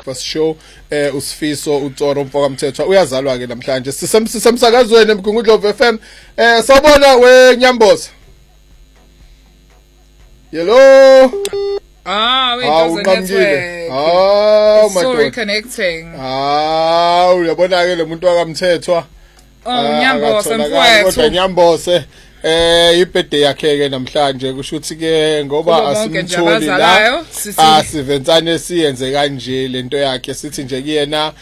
breakfast show usifiso uToro Mfoka Mthethwa uyazalwa ke namhlanje sisemsakazweni eMgungundlovu FM sawubona weNyamboza hello it doesn't network. My so God. Reconnecting. Uyabona ke le muntu wakamthethwa. Nyamboza mfowethu. Nyamboza ibirthday yakhe ke namhlanje kusho ukuthi ke ngoba asimtholi la asivenzane siyenze kanje lento yakhe sithi nje kuyena